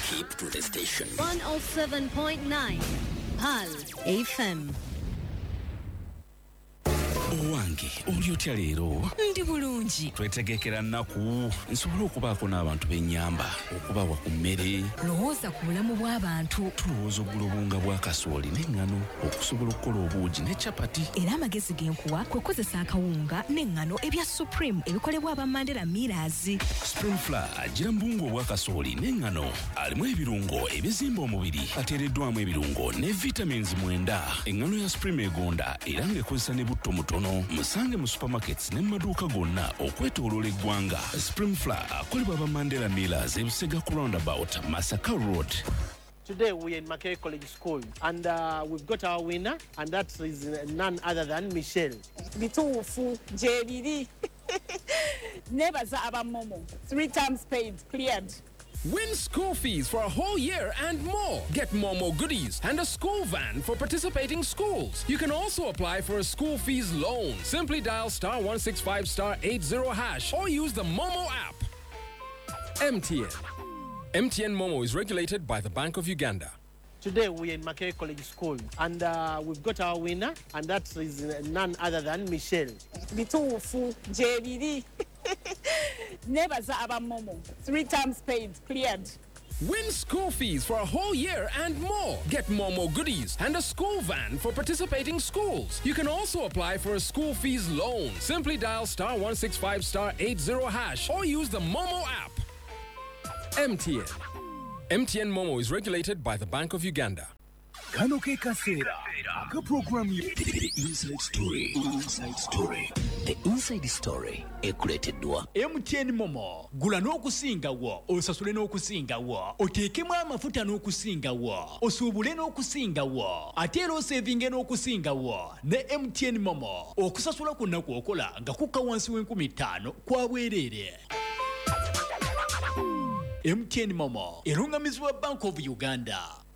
Keep to the station. 107.9 Pal FM. Owange oli otya leero? Ndi bulungi. Twetegekera nnaku nsobola okubaako n'abantu b'ennyamba okubawa ku mmere. Lowooza ku bulamu bw'abantu. Tulowooza oggula obunga bwa kasooli n'eŋŋano okusobola okukola obuugi ne capati. Era amagezi g'enkuwa kwe kukozesa akawunga n'eŋŋano ebya Supreme ebikolebwa aba Mandela Millers. Supreme Flour agira mu buwunga obwa kasooli n'eŋŋano alimu ebirungo ebizimba omubiri ateereddwamu ebirungo ne vitamins 9. Eŋŋano ya Supreme egonda era ng'ekozesa ne butto mutono. Musange mu supermarkets ne maduuka gonna okwetooloola eggwanga. Supreme Flour akolebwa aba Mandela Millers ebusega ku roundabout Masaka Road. Today we are in Makerere College School and we've got our winner and that is none other than Michelle. Bituufu JBD. Nebaza aba Momo. 3 times paid, cleared. Win school fees for a whole year and more. Get Momo goodies and a school van for participating schools. You can also apply for a school fees loan. Simply dial *165*80# or use the Momo app. MTN. MTN Momo is regulated by the Bank of Uganda. Today we are in Makerere College School and we've got our winner and that is none other than Michelle. Bituufu JBD. Nebaza aba Momo. 3 times paid, cleared. Win school fees for a whole year and more. Get Momo goodies and a school van for participating schools. You can also apply for a school fees loan. Simply dial *165*80# or use the Momo app. MTN. MTN Momo is regulated by the Bank of Uganda. Kano ke kaseera aka program The Inside Story. The Inside Story ekuleeteddwa MTN Momo. Gula n'okusingawo, osasule n'okusingawo, oteekemu amafuta n'okusingawo, osuubule n'okusingawo, ate era osevinge n'okusingawo ne MTN Momo. Okusasula kwonna kw'okola nga kukka wansi w'50,000 kwa bwereere. MTN Momo erungamizibwa Bank of Uganda.